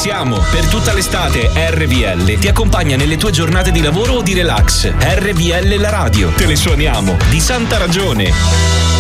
siamo. Per tutta l'estate RVL ti accompagna nelle tue giornate di lavoro o di relax. RVL la radio. Te le suoniamo. Di santa ragione.